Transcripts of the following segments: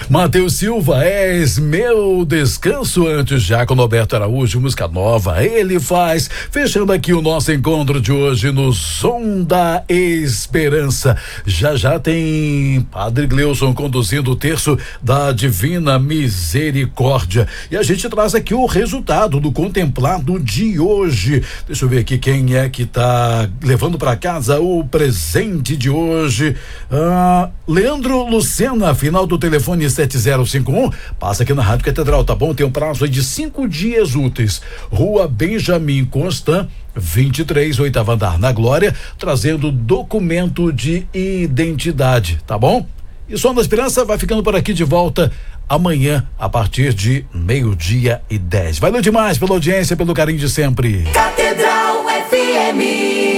Matheus Silva, és meu descanso antes, já com Roberto Araújo, música nova, ele faz, fechando aqui o nosso encontro de hoje no Som da Esperança. Já tem Padre Gleuson conduzindo o terço da Divina Misericórdia, e a gente traz aqui o resultado do contemplado de hoje. Deixa eu ver aqui quem é que tá levando para casa o presente de hoje. Leandro Lucena, final do telefone 7051, passa aqui na Rádio Catedral, tá bom? Tem um prazo aí de 5 dias úteis. Rua Benjamin Constant, 23, 8º andar, na Glória, trazendo documento de identidade, tá bom? E Som da Esperança vai ficando por aqui, de volta amanhã a partir de 12:10. Valeu demais pela audiência, pelo carinho de sempre. Catedral FM.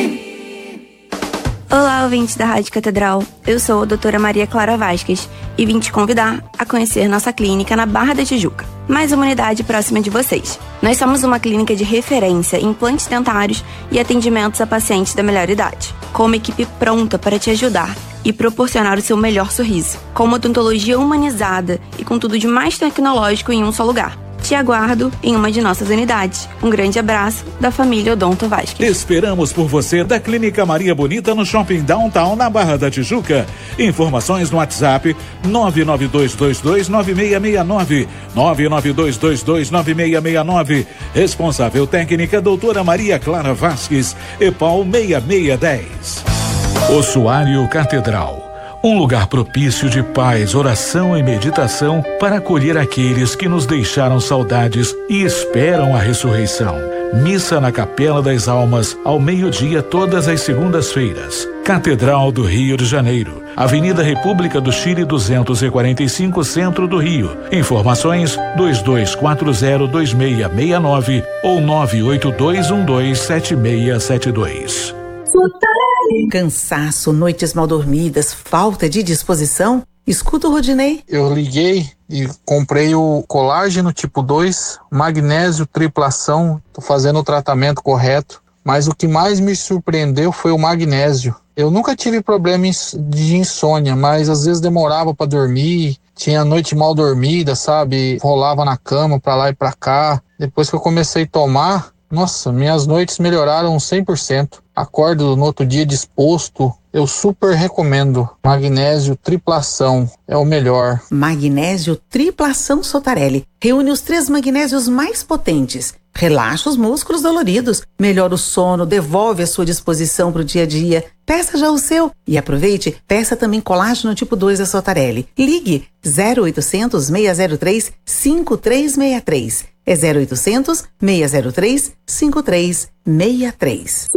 Olá, ouvintes da Rádio Catedral. Eu sou a doutora Maria Clara Vasquez e vim te convidar a conhecer nossa clínica na Barra da Tijuca, mais uma unidade próxima de vocês. Nós somos uma clínica de referência em implantes dentários e atendimentos a pacientes da melhor idade, com uma equipe pronta para te ajudar e proporcionar o seu melhor sorriso, com uma odontologia humanizada e com tudo de mais tecnológico em um só lugar. Te aguardo em uma de nossas unidades. Um grande abraço da família Odonto Vasquez. Esperamos por você da Clínica Maria Bonita no Shopping Downtown, na Barra da Tijuca. Informações no WhatsApp 992229669, 992229669. Responsável técnica doutora Maria Clara Vasquez, EPAL 6610. Ossuário Catedral. Um lugar propício de paz, oração e meditação para acolher aqueles que nos deixaram saudades e esperam a ressurreição. Missa na Capela das Almas, ao meio-dia, todas as segundas-feiras. Catedral do Rio de Janeiro, Avenida República do Chile 245, Centro do Rio. Informações 22402669 ou 982127672. Cansaço, noites mal dormidas, falta de disposição? Escuta o Rodinei. Eu liguei e comprei o colágeno tipo 2, magnésio triplação. Tô fazendo o tratamento correto, mas o que mais me surpreendeu foi o magnésio. Eu nunca tive problema de insônia, mas às vezes demorava para dormir, tinha noite mal dormida, sabe? Rolava na cama pra lá e pra cá. Depois que eu comecei a tomar, nossa, minhas noites melhoraram 100%. Acordo no outro dia disposto. Eu super recomendo. Magnésio triplação é o melhor. Magnésio triplação Sotarelli reúne os 3 magnésios mais potentes. Relaxa os músculos doloridos, melhora o sono, devolve a sua disposição para o dia a dia. Peça já o seu e aproveite, peça também colágeno tipo 2 da Sotarelli. Ligue 0800 603 5363. É 0800 603 5363.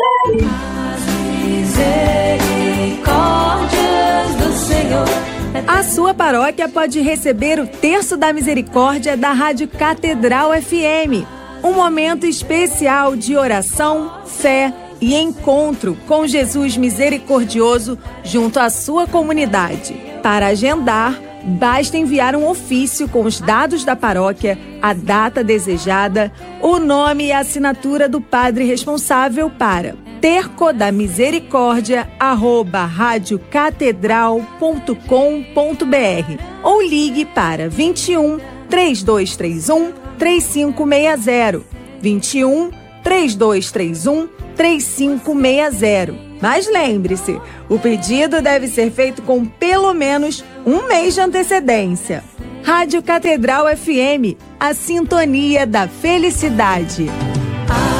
A sua paróquia pode receber o Terço da Misericórdia da Rádio Catedral FM. Um momento especial de oração, fé e encontro com Jesus misericordioso junto à sua comunidade. Para agendar, basta enviar um ofício com os dados da paróquia, a data desejada, o nome e a assinatura do padre responsável para tercodamisericórdia@radiocatedral.com.br ou ligue para 21 3231 3560, 21 3231 3560. Mas lembre-se, o pedido deve ser feito com pelo menos um mês de antecedência. Rádio Catedral FM, a sintonia da felicidade.